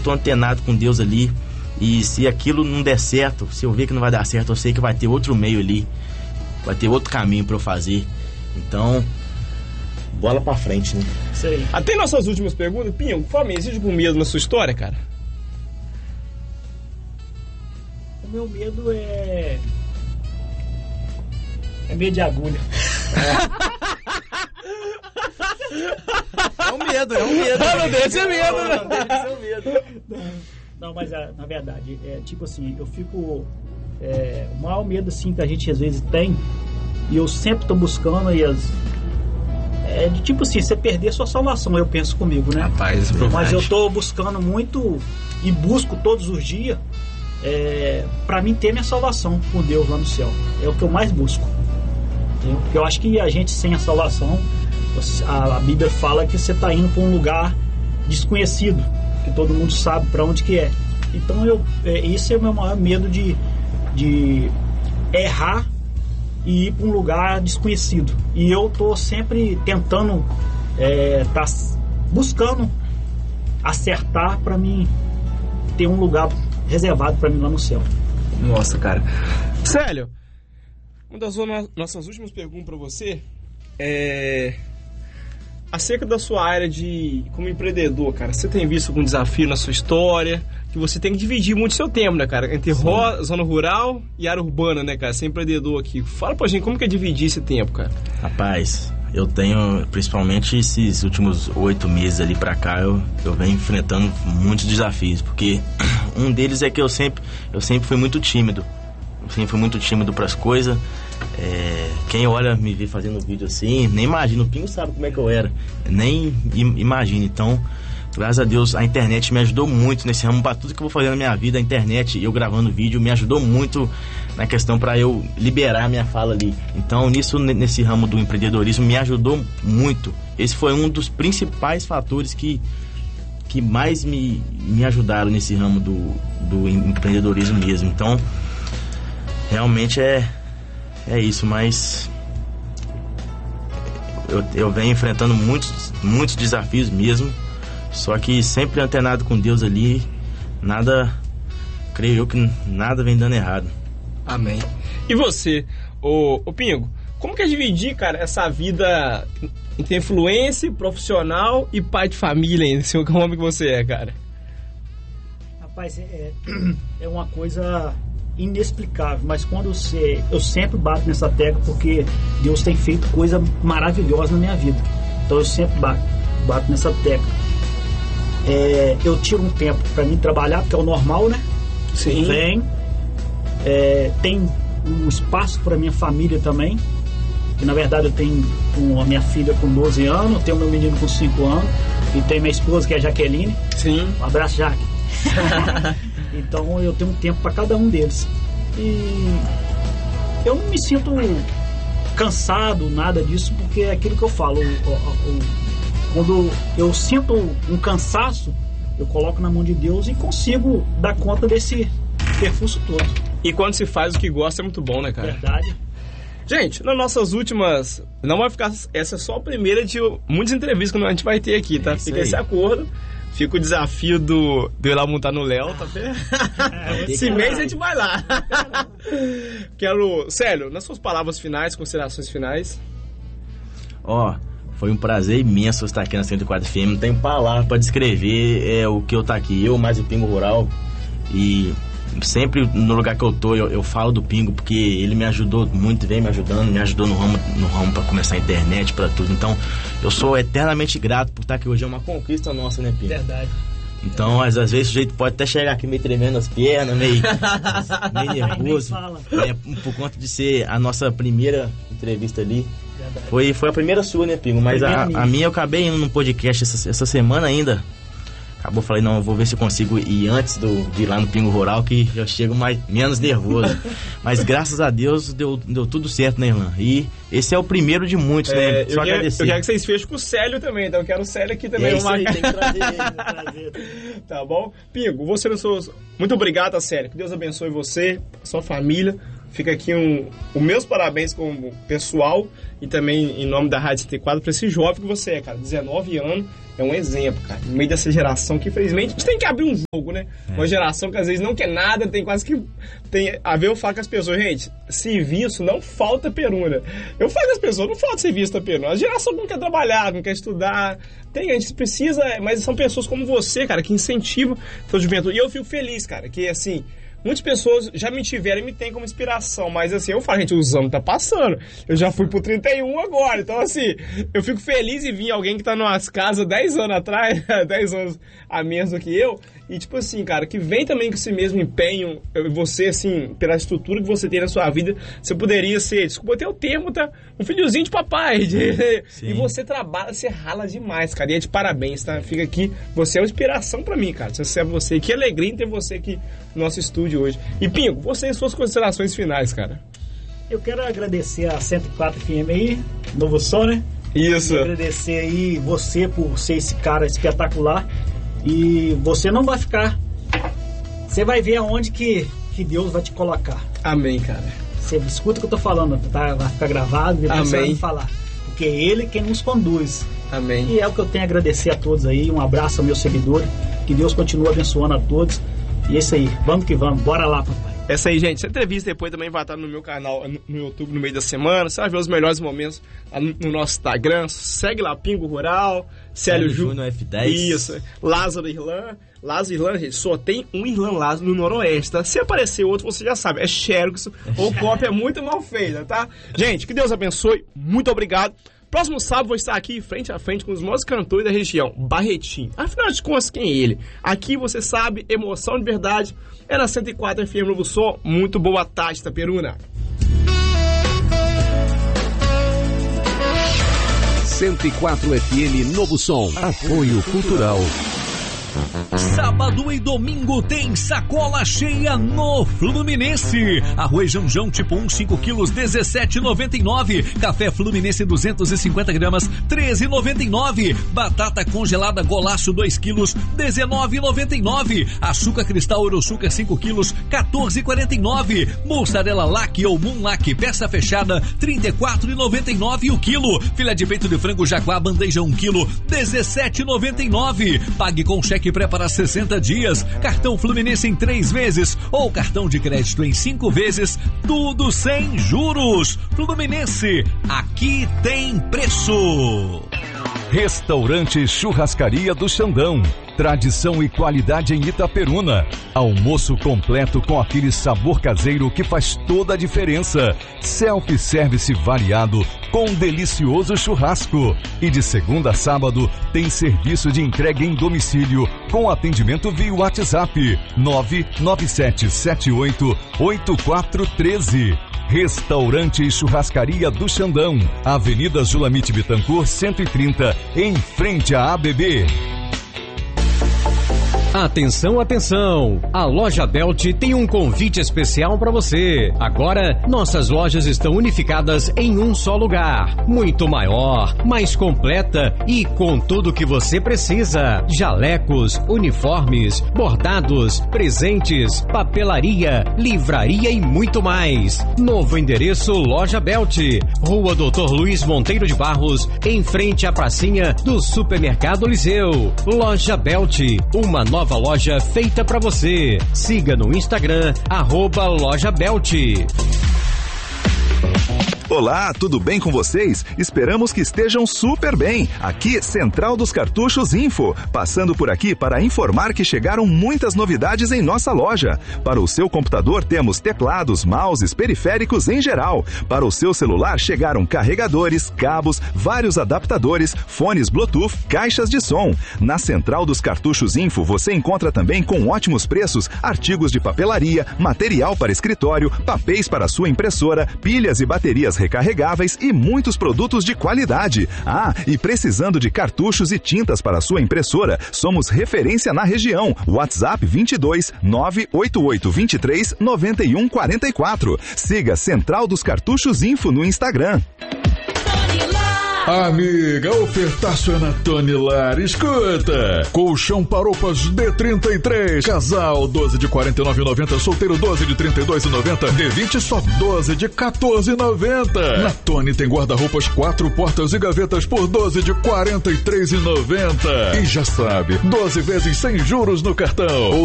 tô antenado com Deus ali. E se aquilo não der certo, se eu ver que não vai dar certo, eu sei que vai ter outro meio ali, vai ter outro caminho pra eu fazer. Então, bola pra frente, né? Isso aí. Até nossas últimas perguntas, Pinho, qual existe algum medo na sua história, cara? O meu medo é medo de agulha. É um medo. Ah, não deixa ser medo, né? Não, mas na verdade, tipo assim, eu fico... o maior medo assim que a gente às vezes tem, e eu sempre tô buscando, é de tipo assim, você perder sua salvação, eu penso comigo, né? Rapaz, mas eu tô buscando muito e busco todos os dias pra mim ter minha salvação com Deus lá no céu. É o que eu mais busco, entendeu? Porque eu acho que a gente sem a salvação, a Bíblia fala que você tá indo pra um lugar desconhecido, que todo mundo sabe pra onde que é. Então esse é o meu maior medo, de errar e ir para um lugar desconhecido. E eu tô sempre tentando, tá buscando acertar para mim ter um lugar reservado para mim lá no céu. Nossa, cara. Célio, uma das nossas últimas perguntas para você é acerca da sua área como empreendedor, cara. Você tem visto algum desafio na sua história? Que você tem que dividir muito seu tempo, né, cara? Entre zona rural e área urbana, né, cara? Você é empreendedor aqui. Fala pra gente como que é dividir esse tempo, cara. Rapaz, eu tenho, principalmente esses últimos 8 meses ali pra cá, eu venho enfrentando muitos desafios. Porque um deles é que eu sempre fui muito tímido. Eu sempre fui muito tímido pras coisas. Quem olha me vê fazendo vídeo assim, nem imagina, o Pinho sabe como é que eu era, nem imagina. Então, graças a Deus, a internet me ajudou muito nesse ramo. Para tudo que eu vou fazer na minha vida, a internet, eu gravando vídeo, me ajudou muito na questão para eu liberar a minha fala ali. Então, nesse ramo do empreendedorismo, me ajudou muito. Esse foi um dos principais fatores que mais me ajudaram nesse ramo do empreendedorismo mesmo. Então, realmente é isso, mas eu venho enfrentando muitos desafios mesmo, só que sempre antenado com Deus ali, creio eu que nada vem dando errado. Amém. E você, ô Pingo, como que é dividir, cara, essa vida entre influência profissional e pai de família ainda, assim, como homem que você é, cara? Rapaz, é uma coisa inexplicável, mas eu sempre bato nessa tecla porque Deus tem feito coisa maravilhosa na minha vida, então eu sempre bato nessa tecla. Eu tiro um tempo para mim trabalhar, porque é o normal, né? Sim. Tem um espaço para minha família também, que na verdade eu tenho a minha filha com 12 anos, tenho meu menino com 5 anos e tenho minha esposa que é a Jaqueline. Sim. Um abraço, Jaque. Então eu tenho um tempo para cada um deles. E eu não me sinto cansado, nada disso, porque é aquilo que eu falo. Quando eu sinto um cansaço, eu coloco na mão de Deus e consigo dar conta desse percurso todo. E quando se faz o que gosta é muito bom, né, cara? Verdade. Gente, nas nossas últimas... Não vai ficar... Essa é só a primeira de muitas entrevistas que a gente vai ter aqui, tá? Fica esse acordo. Fica o desafio do eu ir lá montar no Léo, tá vendo? Esse mês a gente vai lá. Célio, nas suas palavras finais, considerações finais. Foi um prazer imenso estar aqui na 104 FM. Não tenho palavra para descrever o que eu tô aqui. Eu, mais o Pingo Rural. E sempre no lugar que eu tô, eu falo do Pingo, porque ele me ajudou muito, vem me ajudou no ramo para começar a internet, para tudo. Então, eu sou eternamente grato por estar aqui hoje. É uma conquista nossa, né, Pingo? Verdade. Então, às vezes o jeito pode até chegar aqui meio tremendo as pernas, meio nervoso. Por conta de ser a nossa primeira entrevista ali. Foi a primeira sua, né, Pingo? Mas a minha eu acabei indo num podcast essa semana ainda. Falei, não, eu vou ver se eu consigo ir antes de ir lá no Pingo Rural, que eu chego menos nervoso. Mas graças a Deus deu tudo certo, né, Irlan? E esse é o primeiro de muitos, né? Só agradecer. Eu quero que vocês fechem com o Célio também, então eu quero o Célio aqui também. É isso aí, tem que trazer. Tá bom? Pingo, muito obrigado, Célio. Que Deus abençoe você, sua família. Fica aqui os meus parabéns como pessoal e também em nome da Rádio 74 para esse jovem que você é, cara. 19 anos, é um exemplo, cara. No meio dessa geração que, infelizmente, a gente tem que abrir um jogo, né? Uma geração que às vezes não quer nada, tem quase que... eu falo com as pessoas, gente, serviço não falta peruna. Eu falo com as pessoas, não falta serviço da peruna. A geração não quer trabalhar, não quer estudar. A gente precisa, mas são pessoas como você, cara, que incentivam a sua juventude. E eu fico feliz, cara, que assim... Muitas pessoas já me tiveram e me têm como inspiração, mas assim, eu falo, gente, os anos tá passando. Eu já fui pro 31 agora, então assim, eu fico feliz em vir alguém que tá numas casas 10 anos atrás, 10 anos a menos do que eu, e tipo assim, cara, que vem também com esse mesmo empenho, você assim, pela estrutura que você tem na sua vida, você poderia ser, desculpa ter o termo, tá? Um filhozinho de papai, e você trabalha, você rala demais, cara, e é de parabéns, tá? Fica aqui, você é uma inspiração pra mim, cara, você, que alegria em ter você aqui no nosso estúdio hoje. E Pingo, você e suas considerações finais, cara. Eu quero agradecer a 104 FM aí, Novo Som, né? Isso. E agradecer aí você por ser esse cara espetacular. E você não vai ficar. Você vai ver aonde que Deus vai te colocar. Amém, cara. Você escuta o que eu tô falando, tá? Vai ficar gravado, depois você vai falar. Porque é Ele quem nos conduz. Amém. E é o que eu tenho a agradecer a todos aí. Um abraço ao meu seguidor. Que Deus continue abençoando a todos. E é isso aí, vamos que vamos, bora lá, papai. Essa aí, gente, essa entrevista depois também vai estar no meu canal, no YouTube, no meio da semana. Você vai ver os melhores momentos no nosso Instagram. Segue lá, Pingo Rural, Célio Júnior F10. Isso, Lázaro Irlan. Lázaro Irlan, gente, só tem um Irlan Lázaro no Noroeste, tá? Se aparecer outro, você já sabe, é Xerox ou cópia muito mal feita, tá? Gente, que Deus abençoe, muito obrigado. Próximo sábado vou estar aqui frente a frente com os maiores cantores da região, Barretinho. Afinal de contas, quem é ele? Aqui você sabe, emoção de verdade. É na 104 FM Novo Som. Muito boa tarde, Itaperuna. 104 FM Novo Som. Apoio Cultural. Sábado e domingo tem sacola cheia no Fluminense. Arroz Janjão tipo 1, 5 quilos, 17,99. Café Fluminense 250 gramas, 13,99. Batata congelada Golaço 2 quilos, 19,99. Açúcar Cristal Eurosucar 5 quilos, 14,49. Mussarela Lac ou Moonlac peça fechada, 34,99 o quilo. Filé de peito de frango Jaguar bandeja 1 quilo, 17,99. Pague com cheque pré para 60 dias, cartão Fluminense em 3 vezes ou cartão de crédito em 5 vezes, tudo sem juros. Fluminense, aqui tem preço. Restaurante Churrascaria do Xandão. Tradição e qualidade em Itaperuna. Almoço completo com aquele sabor caseiro que faz toda a diferença. Self-service variado com um delicioso churrasco. E de segunda a sábado tem serviço de entrega em domicílio com atendimento via WhatsApp 997788413. Restaurante e Churrascaria do Xandão. Avenida Julamite Bittencourt 130, em frente à ABB. Atenção, atenção! A Loja Belt tem um convite especial para você. Agora, nossas lojas estão unificadas em um só lugar. Muito maior, mais completa e com tudo o que você precisa. Jalecos, uniformes, bordados, presentes, papelaria, livraria e muito mais. Novo endereço Loja Belt. Rua Dr. Luiz Monteiro de Barros, em frente à pracinha do Supermercado Liseu. Loja Belt, uma nova loja feita pra você. Siga no Instagram, @LojaBelt. Olá, tudo bem com vocês? Esperamos que estejam super bem. Aqui, Central dos Cartuchos Info. Passando por aqui para informar que chegaram muitas novidades em nossa loja. Para o seu computador temos teclados, mouses, periféricos em geral. Para o seu celular chegaram carregadores, cabos, vários adaptadores, fones Bluetooth, caixas de som. Na Central dos Cartuchos Info você encontra também com ótimos preços artigos de papelaria, material para escritório, papéis para sua impressora, pilhas e baterias recarregáveis e muitos produtos de qualidade. Ah, e precisando de cartuchos e tintas para sua impressora, somos referência na região. WhatsApp 22 988 23 91 44. Siga Central dos Cartuchos Info no Instagram. Amiga, ofertaço é na Tony Lar. Escuta! Colchão Paropas D33. Casal 12 de 49,90. Solteiro 12 de 32,90. D20 só 12 de 14,90. Na Tony tem guarda-roupas 4 portas e gavetas por 12 de 43,90. E já sabe, 12 vezes sem juros no cartão.